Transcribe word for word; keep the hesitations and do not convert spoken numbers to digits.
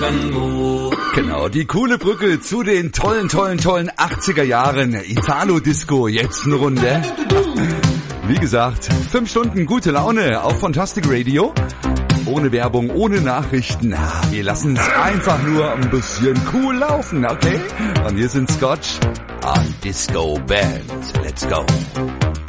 Genau, die coole Brücke zu den tollen, tollen, tollen achtziger Jahren. Italo-Disco, jetzt eine Runde. Wie gesagt, fünf Stunden gute Laune auf Fantastic Radio. Ohne Werbung, ohne Nachrichten. Wir lassen es einfach nur ein bisschen cool laufen, okay? Und wir sind Scotch on Disco Band. Let's go.